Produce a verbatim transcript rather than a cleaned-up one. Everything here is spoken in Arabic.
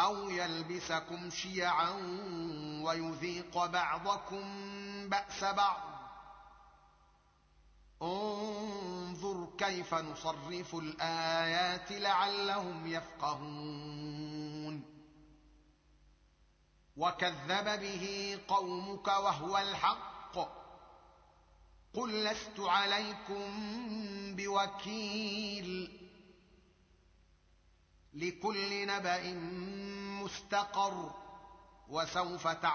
أو يلبسكم شيعا ويذيق بعضكم بأس بعض انظر كيف نصرف الآيات لعلهم يفقهون وكذب به قومك وهو الحق قل لست عليكم بوكيل لكل نبأ مستقر وسوف تعلمون